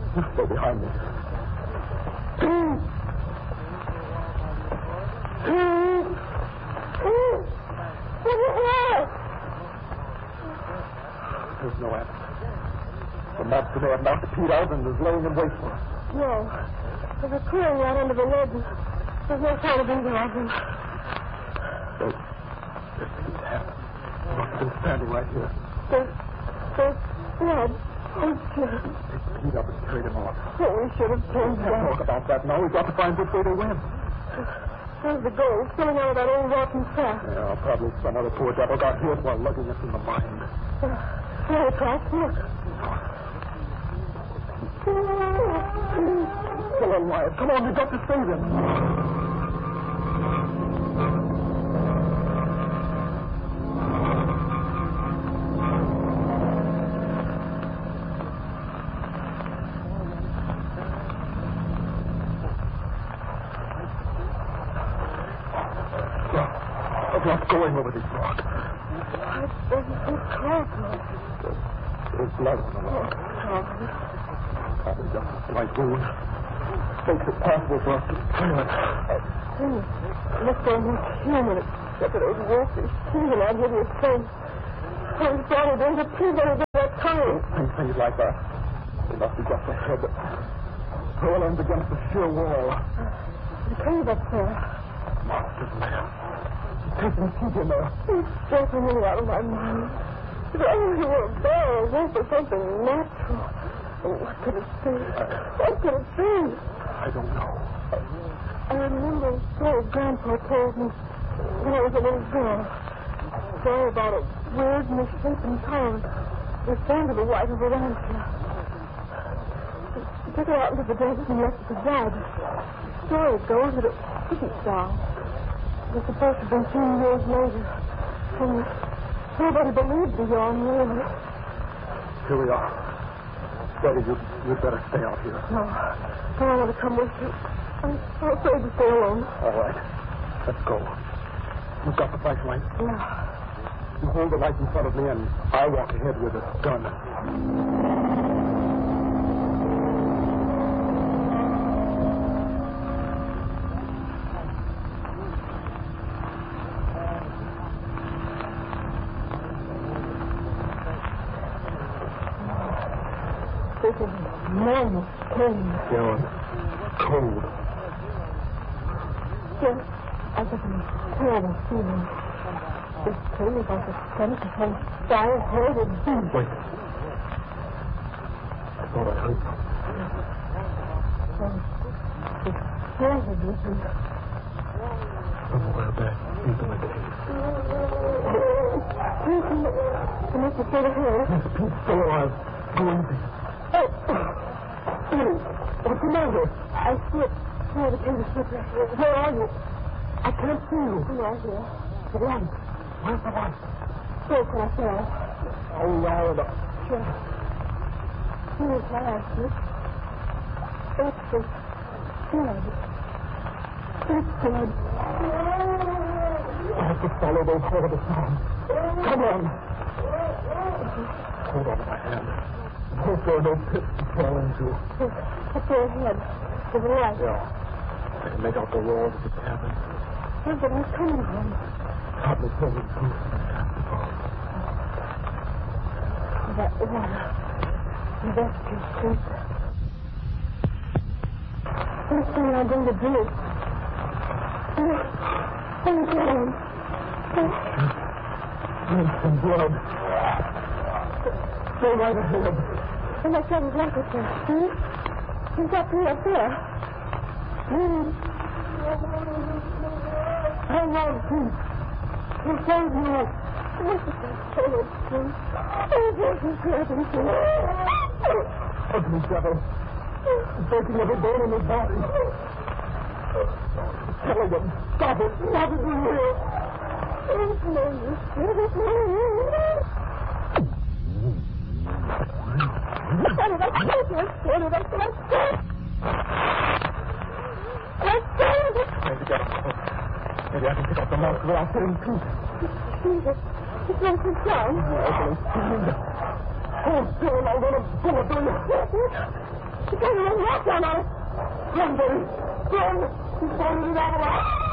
You stay behind me. There's no answer. The monster may have knocked Pete out and is laying in wait for us. No. There's a clearing right under the ledge. There's no sign of either of them. There's Pete's hat. He must have been standing right here. There's blood. Oh, shit. Pick Pete up and carried him off. Oh, we should have turned Can't back. talk about that now. We've got to find which way they went. There's the gold spilling out of that old rotten trap. Yeah, probably some other poor devil got hit while lugging it from the mine. There it is. Look. Still alive. Come on, we've got to save him. What's going over this rock? There's blood on the rock. Probably just a slight wound. Makes it possible for us to clear it. Look for him human. Except for those wolfish teeth and I'll give you a thing. His body, there's a tree that is that tiny. Things like that. They must be just ahead. Hurl ends against the sheer wall. The cave up there. Monster's lair. Taking Pete in there. He's stressing me out of my mind. If only he were a bear or wolf or something natural. Oh, what could it be? What could it be? I don't know. I remember a story Grandpa told me when I was a little girl. A story about a weird, misshapen town returned to the wife of a rancher. He took her out into the desert and left her to die. The story goes that it didn't die. It was supposed to be 2 years later. And nobody believed the yarn, really. Here we are. Betty, you'd better stay out here. No. I want to come with you. I'm afraid to stay alone. All right. Let's go. You've got the flashlight? Yeah. You hold the light in front of me, and I'll walk ahead with a gun. This is normal pain. Yeah, cold. Just as if a terrible feeling. This pain is like a sense of some dire-headed beast. Wait. I thought I heard something. It's scared with me. Somewhere back deep in the cave. I must have said it here. Yes, Pete's still alive. Go easy. Oh, Betty, what's the matter? I slipped. Where the cave is slippery. Where are you? I can't see you. I'm right here. The light. Where's the light? Broke when I fell. Oh, Lord. Sure. Here's why I slipped. It's the blood. It's blood. I have to follow those horrible sounds. Come on. Hold on to my hand. Hope there are no pits to fall into. Up there ahead. There's a light. Yeah. I can make out the walls of the cabin. Where's the light coming from? Probably filled with goose and basketball. That water. That's too sweet. First thing I'm going to do is... Oh, God. There's some blood. Stay right ahead. And I said his blanket there. See? He's up here, up there. Hang on, Pete. He'll save you. Ugly devil. Breaking every bone in his body. Telling him, stop it, stop it, you hear? Maybe I can pick up the monster without hitting Pete. Jesus, it's not his son. Hold still, and I'll run a bullet through you. He came in and walked down on us. Run, Betty! Run! He's falling in the avalanche!